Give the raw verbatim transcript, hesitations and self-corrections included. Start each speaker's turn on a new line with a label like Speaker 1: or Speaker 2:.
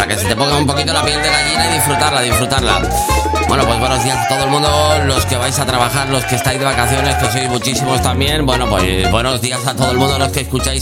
Speaker 1: que se te ponga un poquito la piel de gallina y disfrutarla, disfrutarla. Bueno, pues buenos días a todo el mundo, los que vais a trabajar, los que estáis de vacaciones, que sois muchísimos también. Bueno, pues buenos días a todo el mundo, los que escucháis